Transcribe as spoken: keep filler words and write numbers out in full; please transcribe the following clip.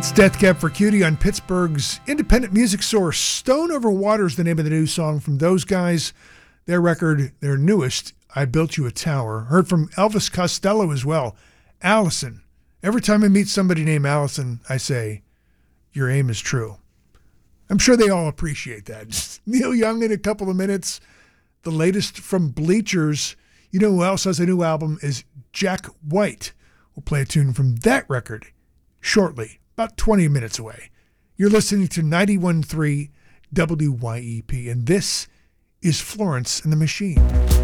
Death Cab for Cutie on Pittsburgh's independent music source. Stone Over Water is the name of the new song from those guys. Their record, their newest, I Built You a Tower. Heard from Elvis Costello as well. Allison. Every time I meet somebody named Allison, I say, your aim is true. I'm sure they all appreciate that. Neil Young in a couple of minutes. The latest from Bleachers. You know who else has a new album is Jack White. We'll play a tune from that record shortly. About twenty minutes away. You're listening to ninety-one point three W Y E P, and this is Florence and the Machine.